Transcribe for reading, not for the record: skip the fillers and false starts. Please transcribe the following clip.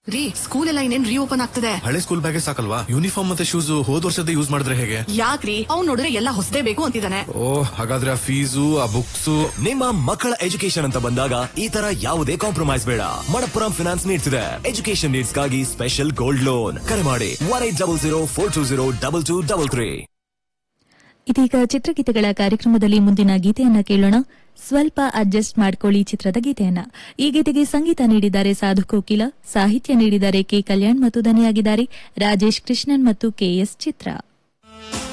ರೀ, ಸ್ಕೂಲ್ ಎಲ್ಲ ಇನ್ನೇನ್ ರೀಓಪನ್ ಆಗ್ತದೆ. ಹಳೆ ಸ್ಕೂಲ್ ಬ್ಯಾಗೇ ಸಾಕಲ್ವಾ? ಯೂನಿಫಾರ್ಮ್ ಮತ್ತೆ ಶೂಸ್ ಹೋದ್ ವರ್ಷದ ಯೂಸ್ ಮಾಡಿದ್ರೆ ಹೇಗೆ? ಯಾಕ್ರಿ, ಅವ್ನು ನೋಡಿದ್ರೆ ಎಲ್ಲ ಹೊಸದೇ ಬೇಕು ಅಂತಿದ್ದಾನೆ. ಓ, ಹಾಗಾದ್ರೆ ಆ ಫೀಸು, ಆ ಬುಕ್ಸ್. ನಿಮ್ಮ ಮಕ್ಕಳ ಎಜುಕೇಶನ್ ಅಂತ ಬಂದಾಗ ಈ ತರ ಯಾವುದೇ ಕಾಂಪ್ರಮೈಸ್ ಬೇಡ. ಮಣಪ್ಪುರಂ ಫಿನಾನ್ಸ್ ನೀಡ್ತಿದೆ ಎಜುಕೇಶನ್ ನೀಡ್ಸ್ ಗಾಗಿ ಸ್ಪೆಷಲ್ ಗೋಲ್ಡ್ ಲೋನ್. ಕರೆ ಮಾಡಿ 1800 420 2233. ಇದೀಗ ಚಿತ್ರಗೀತೆಗಳ ಕಾರ್ಯಕ್ರಮದಲ್ಲಿ ಮುಂದಿನ ಗೀತೆಯನ್ನ ಕೇಳೋಣ. ಸ್ವಲ್ಪ ಅಡ್ಜಸ್ಟ್ ಮಾಡ್ಕೊಳ್ಳಿ ಚಿತ್ರದ ಗೀತೆಯನ್ನ. ಈ ಗೀತೆಗೆ ಸಂಗೀತ ನೀಡಿದ್ದಾರೆ ಸಾಧು ಕೋಕಿಲ, ಸಾಹಿತ್ಯ ನೀಡಿದ್ದಾರೆ ಕೆ ಕಲ್ಯಾಣ್ ಮತ್ತು ದನಿಯಾಗಿದ್ದಾರೆ ರಾಜೇಶ್ ಕೃಷ್ಣನ್ ಮತ್ತು ಕೆಎಸ್ ಚಿತ್ರ.